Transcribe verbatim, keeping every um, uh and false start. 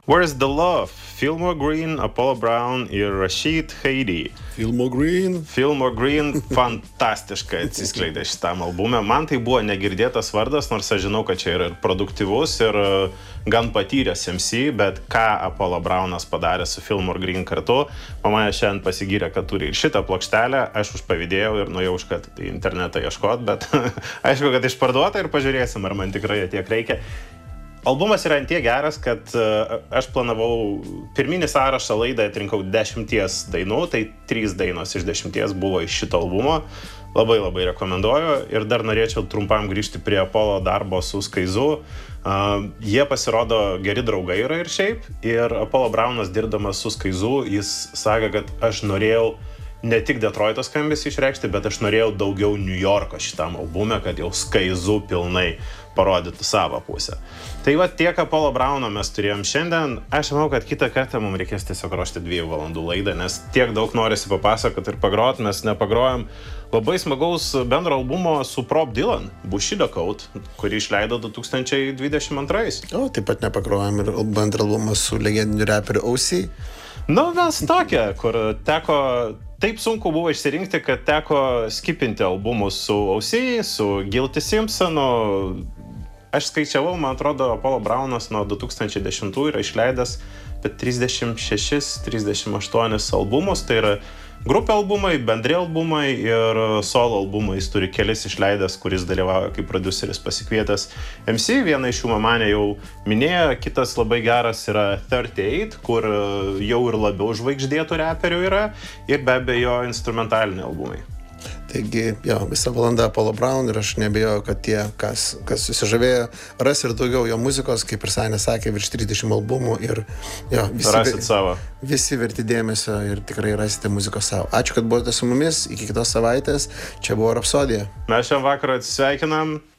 Where's the Love? Fillmore Green, Apollo Brown ir Rashid Heidi. Fillmore Green. Fillmore Green fantastiškai atsiskleidė šitam albume. Man tai buvo negirdėtas vardas, nors aš žinau, kad čia yra ir produktyvus, ir gan patyręs M C, bet ką Apollo Brownas padarė su Fillmore Green kartu, mama šiandien pasigyrė, kad turi ir šitą plokštelę, aš užpavydėjau ir nuėjau už kad į internetą ieškot, bet aišku, kad išparduota ir pažiūrėsim, ar man tikrai tiek reikia. Albumas yra antie geras, kad uh, aš planavau pirminį sąrašą laidą, atrinkau dešimties dainų, tai trys dainos iš dešimties buvo iš šito albumo. Labai labai rekomenduoju ir dar norėčiau trumpam grįžti prie Apollo darbo su Skaizu. Uh, jie pasirodo geri draugai yra ir šiaip. Ir Apollo Brownas dirbdamas su Skaizu, jis sakė, kad aš norėjau ne tik Detroito skambesį išreikšti, bet aš norėjau daugiau New Yorko šitam albume, kad jau Skaizu pilnai parodytų savo pusę. Tai va tiek Apollo Browno mes turėjom šiandien. Aš manau, kad kitą kartą mums reikės tiesiog ruošti dviejų valandų laidą, nes tiek daug norisi papasakoti ir pagrot, mes nepagrojom labai smagaus bendro albumo su Prop Dylan, Bushido Code, kurį išleido du tūkstančiai dvidešimt antrais. O, taip pat nepagrojom ir bendrą albumą su legendiniu reperiu O C. Nu, mes tokia, kur teko, taip sunku buvo išsirinkti, kad teko skipinti albumus su O C, su Guilty Simpsonu. Aš skaičiavau, man atrodo, Apollo Brownas nuo du tūkstančiai dešimtų yra išleidęs apie trisdešimt šešis trisdešimt aštuonis albumus, tai yra grupė albumai, bendri albumai ir solo albumai. Jis turi kelis išleidęs, kuris dalyvauja kaip produceris pasikvietęs M C. Vieną iš jų Mamanė jau minėjo, kitas labai geras yra trisdešimt osem, kur jau ir labiau žvaigždėtų reperių yra ir be abejo instrumentaliniai albumai. Taigi, jo, visą valandą Apollo Brown ir aš nebejoju, kad tie, kas, kas susižavėjo, ras ir daugiau jo muzikos, kaip ir Sanė sakė, virš trisdešimt albumų ir jo, visi, rasit savo. Visi verti dėmesio ir tikrai rasite muzikos savo. Ačiū, kad buvote su mumis, iki kitos savaitės, čia buvo Rapsodija. Mes šiam vakarą atsisveikinam.